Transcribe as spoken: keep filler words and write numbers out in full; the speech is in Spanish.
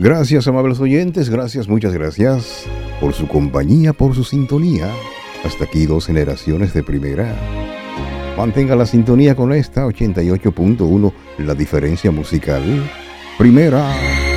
Gracias, amables oyentes, gracias, muchas gracias por su compañía, por su sintonía. Hasta aquí dos generaciones de primera. Mantenga la sintonía con esta ochenta y ocho punto uno, la diferencia musical. Primera.